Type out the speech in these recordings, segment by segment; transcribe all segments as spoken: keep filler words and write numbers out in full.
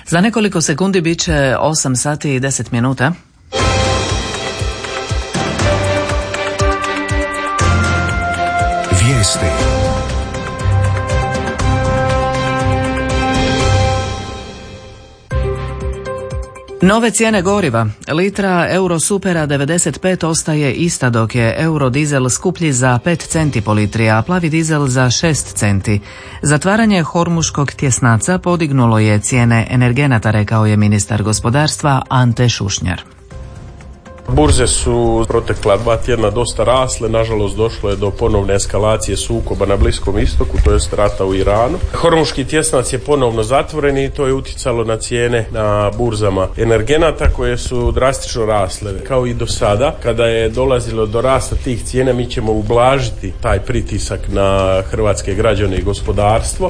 Za nekoliko sekundi bit će osam sati i deset minuta. Vijesti. Nove cijene goriva. Litra Eurosupera devedeset pet ostaje ista, dok je Eurodizel skuplji za pet centi po litri, a plavi dizel za šest centi. Zatvaranje Hormuškog tjesnaca podignulo je cijene energenata, rekao je ministar gospodarstva Ante Šušnjar. Burze su protekla dva tjedna dosta rasle, nažalost došlo je do ponovne eskalacije sukoba na Bliskom istoku, to jest rata u Iranu. Hormuški tjesnac je ponovno zatvoren i to je utjecalo na cijene na burzama energenata koje su drastično rasle. Kao i do sada, kada je dolazilo do rasta tih cijena, mi ćemo ublažiti taj pritisak na hrvatske građane i gospodarstvo.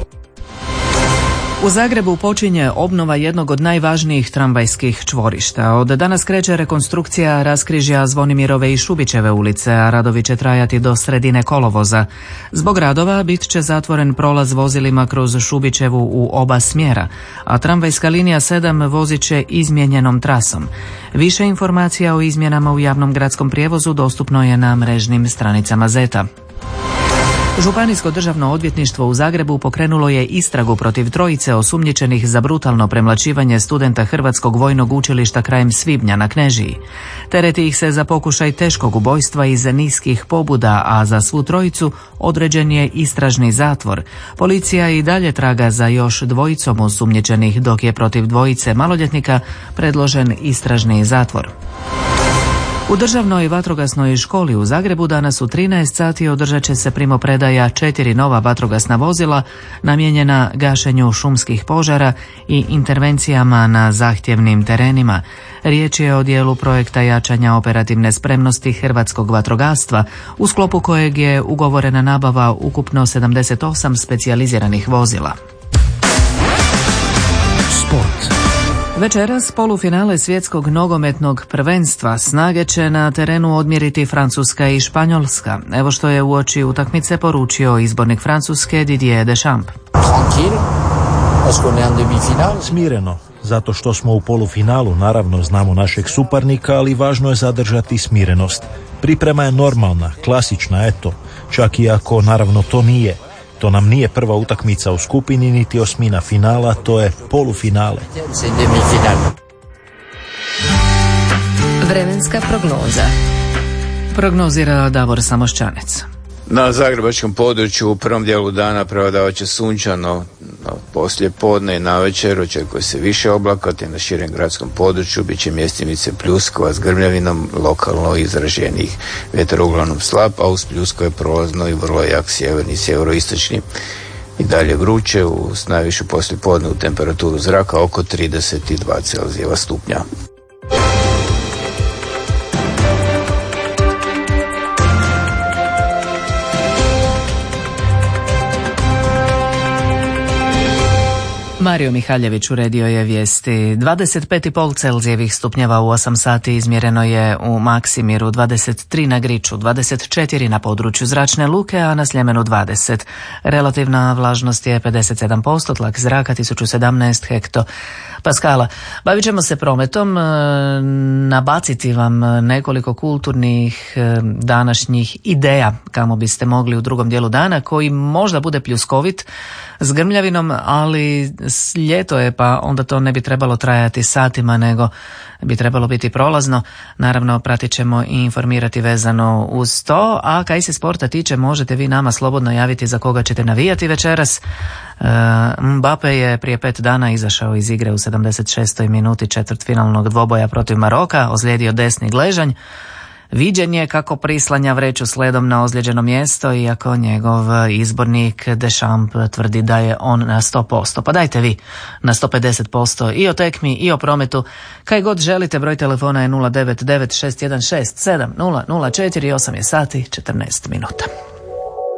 U Zagrebu počinje obnova jednog od najvažnijih tramvajskih čvorišta. Od danas kreće rekonstrukcija raskrižja Zvonimirove i Šubićeve ulice, a radovi će trajati do sredine kolovoza. Zbog radova bit će zatvoren prolaz vozilima kroz Šubićevu u oba smjera, a tramvajska linija sedam vozit će izmijenjenom trasom. Više informacija o izmjenama u javnom gradskom prijevozu dostupno je na mrežnim stranicama Zeta. Županijsko državno odvjetništvo u Zagrebu pokrenulo je istragu protiv trojice osumnjičenih za brutalno premlaćivanje studenta Hrvatskog vojnog učilišta krajem svibnja na Knežiji. Tereti ih se za pokušaj teškog ubojstva iz niskih pobuda, a za svu trojicu određen je istražni zatvor. Policija i dalje traga za još dvojicom osumnjičenih, dok je protiv dvojice maloljetnika predložen istražni zatvor. U državnoj vatrogasnoj školi u Zagrebu danas u trinaest sati održat će se primopredaja četiri nova vatrogasna vozila namijenjena gašenju šumskih požara i intervencijama na zahtjevnim terenima. Riječ je o dijelu projekta jačanja operativne spremnosti hrvatskog vatrogastva, u sklopu kojeg je ugovorena nabava ukupno sedamdeset osam specijaliziranih vozila. Sport. Večeras polufinale svjetskog nogometnog prvenstva. Snage će na terenu odmjeriti Francuska i Španjolska. Evo što je uoči utakmice poručio izbornik Francuske Didier Deschamps. Smireno, zato što smo u polufinalu, naravno znamo našeg suparnika, ali važno je zadržati smirenost. Priprema je normalna, klasična, eto, čak i ako naravno to nije. To nam nije prva utakmica u skupini, niti osmina finala, to je polufinale. Vremenska prognoza. Prognozira Davor Samošćanec. Na zagrebačkom području u prvom dijelu dana prevladavat će sunčano, poslije podne i navečer očekuje se više oblaka, te na širem gradskom području bit će mjestimice pljuskova s grmljavinom, lokalno izraženih. Vjetar uglavnom slab, a uz pljuskove prolazno i vrlo jak sjeverni i sjeveroistočni. I dalje vruće, uz najvišu poslijepodnevnu temperaturu zraka oko trideset dva Celzijeva stupnja. Mario Mihaljević uredio je vijesti. dvadeset pet zarez pet Celzijevih stupnjeva u osam sati izmjereno je u Maksimiru, dvadeset tri na Griču, dvadeset četiri na području Zračne luke, a na Sljemenu dvadeset. Relativna vlažnost je pedeset sedam posto, tlak zraka tisuću sedamnaest hekto paskala. Bavit ćemo se prometom, nabaciti vam nekoliko kulturnih današnjih ideja kamo biste mogli u drugom dijelu dana, koji možda bude pljuskovit s grmljavinom, ali ljeto je, pa onda to ne bi trebalo trajati satima, nego bi trebalo biti prolazno. Naravno, pratit ćemo i informirati vezano uz to, a kaj se sporta tiče, možete vi nama slobodno javiti za koga ćete navijati večeras. Mbappe je prije pet dana izašao iz igre u sedamdeset šestoj minuti četvrtfinalnog dvoboja protiv Maroka, ozlijedio desni gležanj. Viđen je kako prislanja vreću sledom na ozlijeđeno mjesto, iako njegov izbornik Deschamps tvrdi da je on na sto posto. Pa dajte vi na sto pedeset posto i o tekmi i o prometu. Kaj god želite, broj telefona je nula devet devet šest jedan šest sedam nula nula četiri, osam je sati četrnaest minuta.